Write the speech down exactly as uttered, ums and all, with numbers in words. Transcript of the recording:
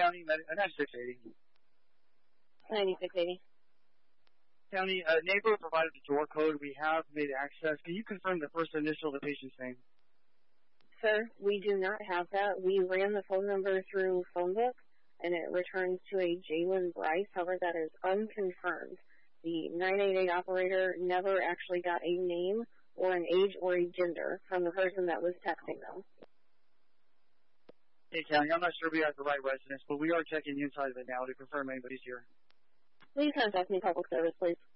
County, ninety-six eighty. ninety-six eighty. County, a neighbor provided the door code. We have made access. Can you confirm the first initial of the patient's name? Sir, we do not have that. We ran the phone number through phone book, and it returns to a Jalen Bryce. However, that is unconfirmed. The nine eight eight operator never actually got a name or an age or a gender from the person that was texting them. Hey, County, I'm not sure we have the right residence, but we are checking the inside of it now to confirm anybody's here. Please contact me, public service, please.